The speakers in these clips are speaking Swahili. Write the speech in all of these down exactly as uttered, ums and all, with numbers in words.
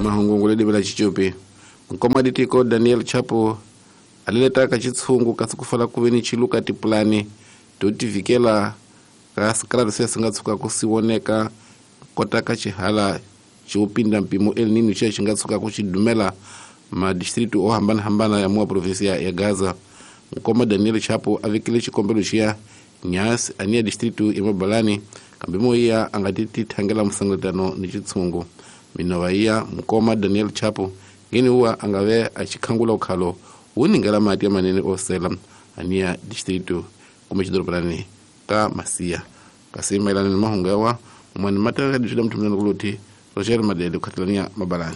mahungungule dibela chichupi mkomaditiko Daniel Chapo alileta kachitsungu kasukufala kuveni chiluka tipulani totivikela kasikala lusesa ngatsuka kusiwoneka kotaka chihala chiupinda mpimo El Nino chia chingatsuka kuchidumela ma distritu o hambana hambana ya mwa provinsia ya Gaza. Mkoma Daniel Chapo avikile chikombelo chia nyasi ania distritu ya Mabalani kambimo iya angatiti tangela msangatano ni chitsungu minova iya mkoma Daniel Chapo gini huwa angawe achikangula ukalo uningala matia manene osela ania distritu kumechidorobalani ka masia kasima ilani mahungawa mwani mataka dishida mtumina kuluti Roger Madede katilania Mabalani.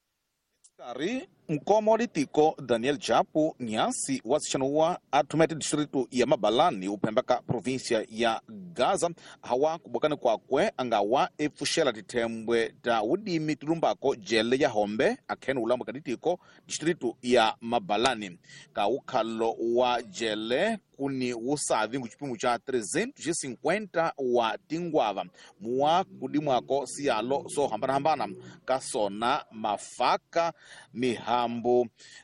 Kari mkomo litiko Daniel Chapo nyasi wasichanua atumete distritu ya Mabalani upembaka provinsia ya Gaza hawa kubokane kwa kwe angawa efushela titembwe ta udimi tulumbako jele ya hombe akenu ulamu kaditiko distritu ya Mabalani ka ukalo wa jele kuni usavi nguchipimu cha trezentos e cinquenta wa tingwava muwa kudimwako siyalo so hambana hambana kasona mafaka mihambo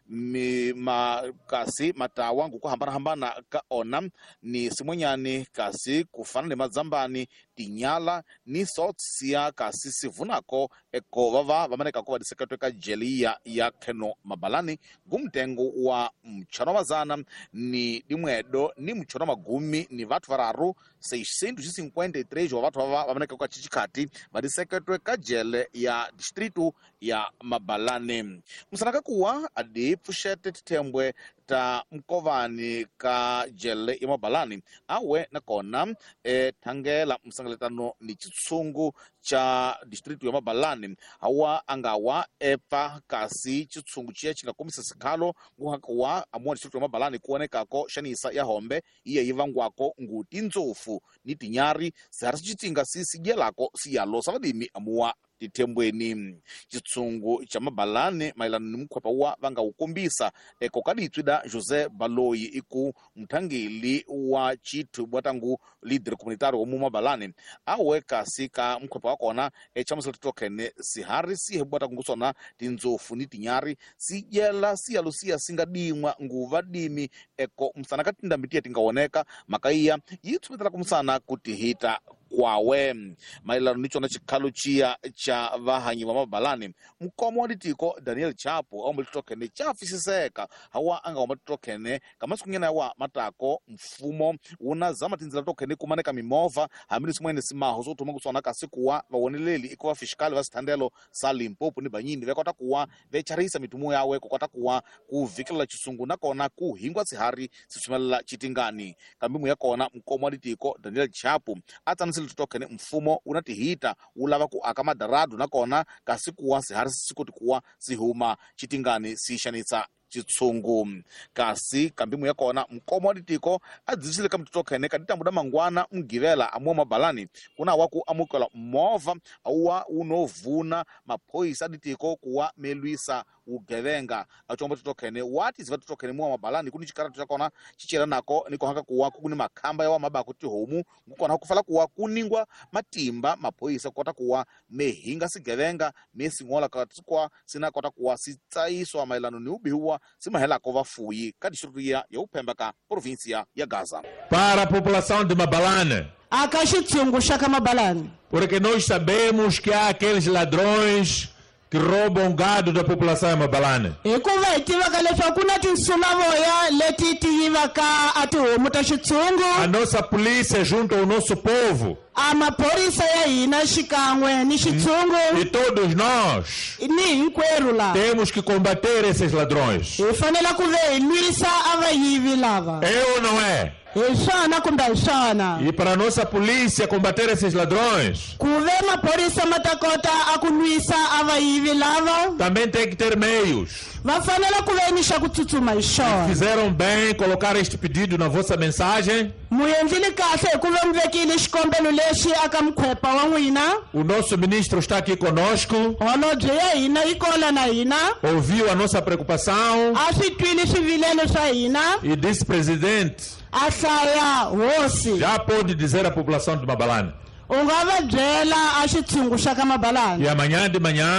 mi makasi matawa nguko hambana hambana kaona ni simwenyani kasi kufana ni mazambani tinyala ni sotsia kasi sivunako eko vava vamaneka kwa disekreto ka jelia ya keno Mabalani gumtengo wa mchano mazana ni dimwedo ni mchano magumi ni vatu vararu seiscentos e cinquenta e três wa vatu vava vamaneka kwa chichikati va disekreto ka jele ya distritu ya Mabalani. Musanaka kuwa adi pushete titembwe ta mkovani ka jele ya Mabalani awe na kona e, tangela msangaletano ni chitsungu cha distritu ya Mabalani hawa angawa epa kasi chitsungu chia chinga komisa sikalo nguhakawa amua distritu ya Mabalani kuoneka ko shanisa ya hombe iya yivangwako nguti nzofu ni tinyari sarasi chitinga sisi gelako siyalo savadimi amua titembweni chitsungu cha Mabalani mailano ni mkwapa wa vanga ukombisa eko kaditwida Jose Baloyi iku mtangili wa chitu bwatangu líder comunitário omu Mabalani awe kasika mkwapa wakona echamusala titokene sihari sihe bwatangu ngusona tinzofu ni tinyari sijela siyalusia singa dimwa nguva dimi eko msana katinda mbitia tingaoneka makaiya yitsumitala kumsana kutihita kwawe mailano nicho na chikalo chia cha vahanyi wa Mabalani mkomo waditiko Daniel Chapo au malitokene chafisiseka hawa anga wa malitokene kama siku ngena wa matako mfumo una zama tinzila tokene kumaneka mimova hamini simwene simaho so tumangu sona kasikuwa wawoneleli ikuwa fishkali wa standelo Salimpopo ni banyini vekota kuwa vecharisa mitumu yawe kukota kuwa kuvikila chisungu na kona kuhingwa sihari sisumela chitingani kambimu ya kona mkomo waditiko Daniel Chapo ata nisili tutokene mfumo unatihita ulava ku akamadaradu na kona kasikuwa sihari sikoti kuwa sihuma chitingani sishanitsa chitsungu kasi kambimu yakona mkomo waditiko adzisile kamtutokene kadita muda mangwana mgivela amua Mabalani kuna waku amukala mova awa unovuna mapoisa aditiko kuwa meluisa ugevenga achomba tutokene wati ziva tutokene mua Mabalani kuni chikara tutakona chichira nako niko haka kuwa kuni makamba ya wa mabako tihomu ngukona hakufala kuwa kuningwa matimba mapoisa kota kuwa mehinga sigevenga mesi ngola katukwa sina kota kuwa sitaiso wa mailano ni ubi huwa sima hela kova fuyi kadishuria ya upembaka provincia ya Gaza. Para a população de Mabalani, akashitsungu shaka Mabalani, porque nós sabemos que há aqueles ladrões que roubam gado da população de Mabalani. ikuva itivaka leswa kuna tinsulavoya leti tiyivaka ati homu ta xitsungu. A nossa polícia junto ao nosso povo amaphorisa ya hina xikan'we ni xitsungu e todos nós ni hinkwerhu la temos que combater esses ladrões. hi fanele ku ve hi lwisa a vayivi lava. É ou não é? Hi swona kumbe hi swona. E para a nossa polícia combater esses ladrões, ku ve maphorisa ma ta kota a ku lwisa a vayivi lava também tem que ter meios. va fanele ku ve ni xa ku tsutsuma hi xona. Fizeram bem colocar este pedido na vossa mensagem. muendlile kahle hi ku ve mi vekile xikombelo lexi aka mukhwepa wa n'wina. O nosso ministro está aqui conosco, holobye ya hina yi kola na hina, ouviu a nossa preocupação a swi twile swivilelo swa hina, e disse, presidente, a hlaya hosi. já pode dizer à população de Mabalani. u nga va byela a xitshungu xa ka Mabalani. E amanhã de manhã,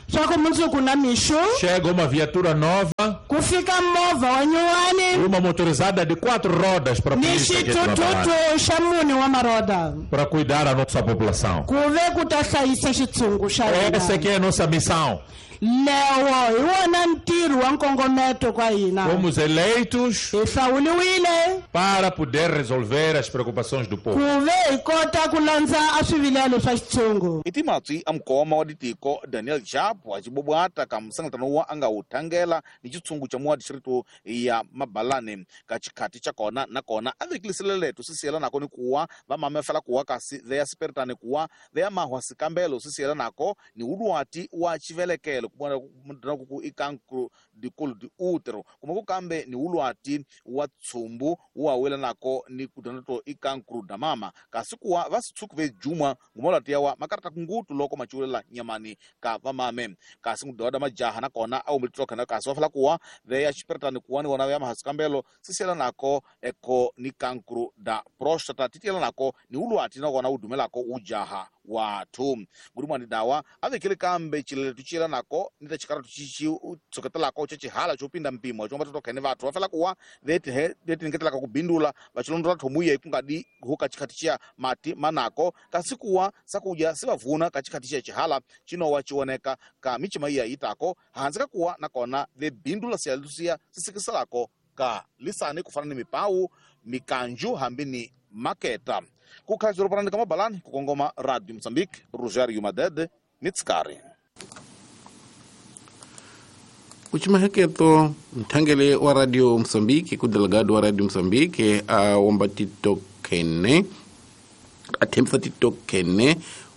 swa munzu kuna mishu chega uma viatura nova, kufika mova wa nyuwani uma motorizada de quatro rodas para ni polícia aqui de Mabalani, xitututu xa mune wa maroda para cuidar da nossa população. kuve ku ta hlayisa xitshungu xa Essa aqui é a nossa missão. lewo hi wona ntirho wa nkongometo kwa hina Fomos eleitos hi hlawuliwile para poder resolver as preocupações do povo. kuve hi kota ku landza a swivilelo swa xitshungu iti matswi a mukoma wa ditiko Daniel Chapo a cibobwata ka msangatano wa anga wu thangela ni xitshungu xa muwa distrito ya Mabalani ka chikhati xa kona na kona a vekilisile leto swi siyelanako ni kuwa va mamefela kuwa kasi veya siperitani kuwa veya mahwa sikambelo swi siyelanako ni uluwati wa chivelekelo kubona ku ikankru dikulu di utero kuma ku kambe ni uluwati wa tshumbu wa welanako ni kudonato ikankru da mama kasi kuwa va sitsuku ve juma ngumolati yawa makarata kungutu loko machulela nyamani ka vamame kasi ngudoda majaha na kona au mlitoka na kasi wafala kuwa ve ya chiperitani kuwa ni wana ya mahasikambelo sisela nako eko ni kankru da prostata titiela nako ni uluwati na kona udumelako ujaha watu ngurumani dawa avekele kambe chilele tuchira nako nita chikara tuchichi tsoketelako chechihala chopinda mpimo chomba totokene vatu wafela kuwa veti he veti ngetelaka kubindula vachilondola thomuye ikungadi huka chikatichia mati manako kasikuwa sakuja sivavuna kachikatichia chihala chino wachioneka ka michima iya itako hanzika kuwa nakona ve bindula siyalusia sisikisalako ka lisani kufana ni mipau mikanju hambini maketa kukhaziro parani kama Mabalani kukongoma Radio Mozambique Rogerio Madede Mitskari uchimaheketo mthangele wa Radio Mozambique ku delegado wa Radio Mozambique a womba titokene athembisa titokene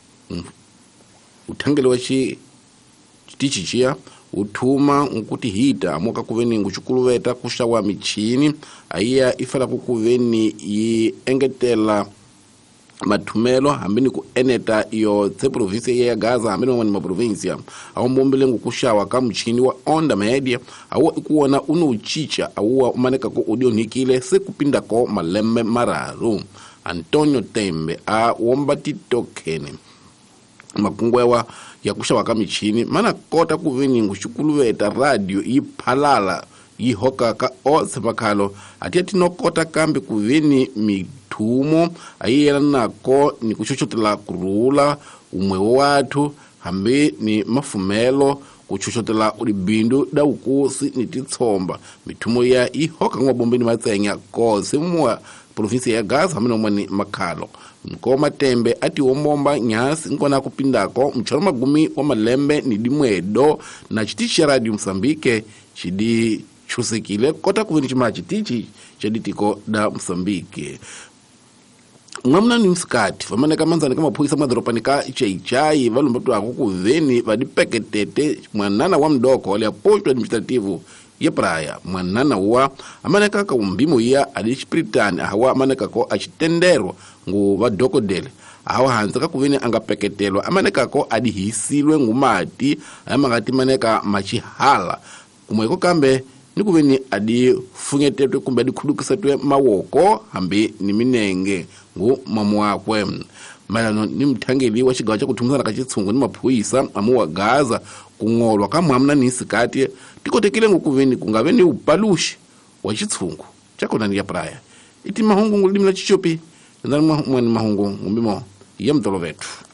uthangele wa chi chitichi chia uthuma nkuti hita amoka kuveni nguchukuluveta kushawa michini aiya ifala kukuveni yi engetela mathumelo hambini ku eneta iyo tse province ya Gaza hambini wani maprovinsia awo mbombele ngukushawa ka mchini wa onda media awo ikuona unu uchicha awo umaneka ko audio nikile se kupinda ko malembe mararu Antonio Tembe a womba titokene makungwewa ya kushawa ka michini mana kota kuveni nguchukuluveta radio iphalala yihoka ka o sepakhalo ati no kota kambe kuveni mithumo ayiyela nako ni kuchuchotela kurula umwe wathu hambe ni mafumelo kuchuchotela ulibindu da ukusi ni titsomba mithumo ya ihoka ngwabombeni matsenya ko semwa province ya Gaza hamwe nomani makhalo Nkoma Tembe ati wombomba nyasi nkona kupindako mchalo magumi wa malembe ni dimwedo na chitichi ya Radio Mozambique chidi chusekile kota kuveni chima chitichi chaditiko da Mozambique ngamna ni mskati famane kamanzani kama phuisa madropani ka ichaichai valumbatu ako kuveni vadipeketete mwanana wa mdoko wale posto administrativo ye praia mwanana wa amaneka ka umbimo ya adispiritani hawa amaneka ko achitenderwa ngu vadokodele hawa hanzaka kuveni angapeketelwa amaneka ko adihisilwe ngumati amangati maneka machihala kumweko kambe ni kuveni adi funyetetwe kumbe adi khudukisatwe mawoko hambi ni minenge ngu mamu wakwe malano ni mthangeli wa chigawa cha kuthumizana ka chitsungu ni maphuisa amu wa Gaza kungolwa ka mwamna ni sikati tikotekile ngukuveni kungave ni upalushi wa chitsungu chakona ni ya praia iti mahungu ngulimi la chichopi ndani mwani mahungu ngumbimo ya mdolo vetu.